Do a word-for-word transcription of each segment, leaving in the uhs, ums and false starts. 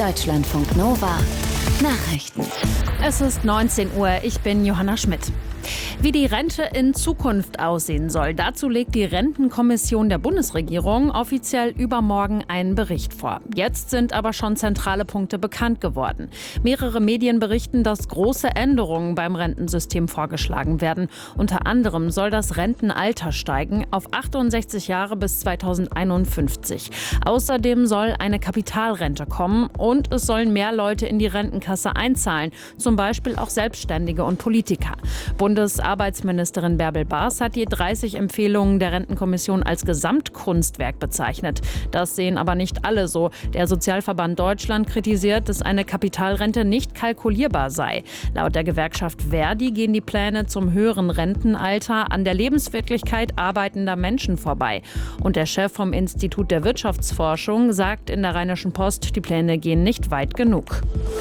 Deutschlandfunk Nova Nachrichten. Es ist neunzehn Uhr, ich bin Johanna Schmidt. Wie die Rente in Zukunft aussehen soll, dazu legt die Rentenkommission der Bundesregierung offiziell übermorgen einen Bericht vor. Jetzt sind aber schon zentrale Punkte bekannt geworden. Mehrere Medien berichten, dass große Änderungen beim Rentensystem vorgeschlagen werden. Unter anderem soll das Rentenalter steigen auf achtundsechzig Jahre bis zweitausendeinundfünfzig. Außerdem soll eine Kapitalrente kommen und es sollen mehr Leute in die Rentenkasse einzahlen, zum Beispiel auch Selbstständige und Politiker. Bundesarbeitsministerin Bärbel Baas hat die dreißig Empfehlungen der Rentenkommission als Gesamtkunstwerk bezeichnet. Das sehen aber nicht alle so. Der Sozialverband Deutschland kritisiert, dass eine Kapitalrente nicht kalkulierbar sei. Laut der Gewerkschaft Verdi gehen die Pläne zum höheren Rentenalter an der Lebenswirklichkeit arbeitender Menschen vorbei. Und der Chef vom Institut der Wirtschaftsforschung sagt in der Rheinischen Post, die Pläne gehen nicht weit genug.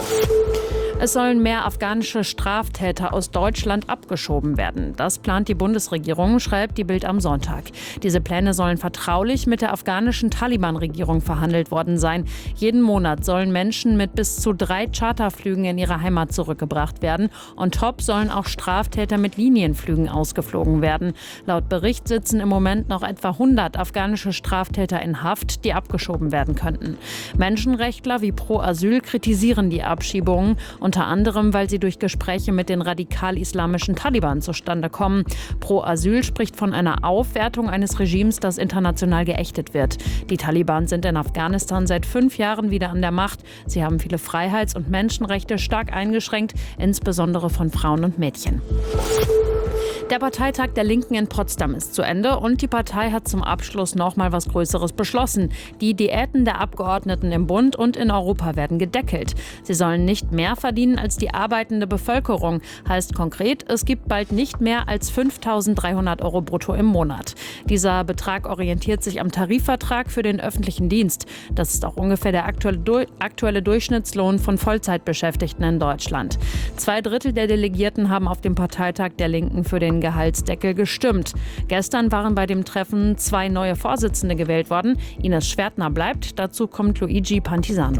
Es sollen mehr afghanische Straftäter aus Deutschland abgeschoben werden. Das plant die Bundesregierung, schreibt die Bild am Sonntag. Diese Pläne sollen vertraulich mit der afghanischen Taliban-Regierung verhandelt worden sein. Jeden Monat sollen Menschen mit bis zu drei Charterflügen in ihre Heimat zurückgebracht werden. On top sollen auch Straftäter mit Linienflügen ausgeflogen werden. Laut Bericht sitzen im Moment noch etwa hundert afghanische Straftäter in Haft, die abgeschoben werden könnten. Menschenrechtler wie Pro Asyl kritisieren die Abschiebungen, unter anderem, weil sie durch Gespräche mit den radikal-islamischen Taliban zustande kommen. Pro Asyl spricht von einer Aufwertung eines Regimes, das international geächtet wird. Die Taliban sind in Afghanistan seit fünf Jahren wieder an der Macht. Sie haben viele Freiheits- und Menschenrechte stark eingeschränkt, insbesondere von Frauen und Mädchen. Der Parteitag der Linken in Potsdam ist zu Ende und die Partei hat zum Abschluss noch mal was Größeres beschlossen. Die Diäten der Abgeordneten im Bund und in Europa werden gedeckelt. Sie sollen nicht mehr verdienen als die arbeitende Bevölkerung. Heißt konkret, es gibt bald nicht mehr als fünftausenddreihundert Euro brutto im Monat. Dieser Betrag orientiert sich am Tarifvertrag für den öffentlichen Dienst. Das ist auch ungefähr der aktuelle, du- aktuelle Durchschnittslohn von Vollzeitbeschäftigten in Deutschland. Zwei Drittel der Delegierten haben auf dem Parteitag der Linken für den Gehaltsdeckel gestimmt. Gestern waren bei dem Treffen zwei neue Vorsitzende gewählt worden. Ines Schwertner bleibt, dazu kommt Luigi Pantisano.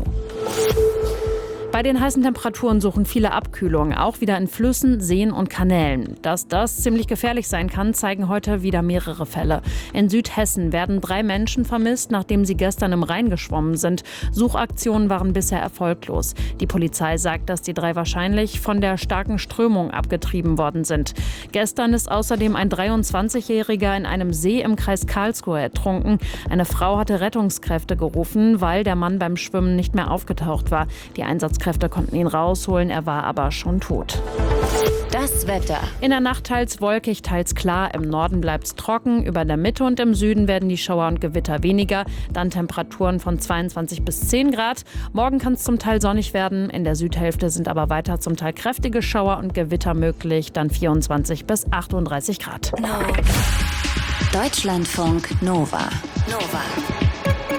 Bei den heißen Temperaturen suchen viele Abkühlung, auch wieder in Flüssen, Seen und Kanälen. Dass das ziemlich gefährlich sein kann, zeigen heute wieder mehrere Fälle. In Südhessen werden drei Menschen vermisst, nachdem sie gestern im Rhein geschwommen sind. Suchaktionen waren bisher erfolglos. Die Polizei sagt, dass die drei wahrscheinlich von der starken Strömung abgetrieben worden sind. Gestern ist außerdem ein dreiundzwanzigjähriger in einem See im Kreis Karlsruhe ertrunken. Eine Frau hatte Rettungskräfte gerufen, weil der Mann beim Schwimmen nicht mehr aufgetaucht war. Die Einsatzkräfte konnten ihn rausholen, er war aber schon tot. Das Wetter. In der Nacht teils wolkig, teils klar. Im Norden bleibt es trocken. Über der Mitte und im Süden werden die Schauer und Gewitter weniger. Dann Temperaturen von zweiundzwanzig bis zehn Grad. Morgen kann es zum Teil sonnig werden. In der Südhälfte sind aber weiter zum Teil kräftige Schauer und Gewitter möglich. Dann vierundzwanzig bis achtunddreißig Grad. Deutschlandfunk Nova. Nova.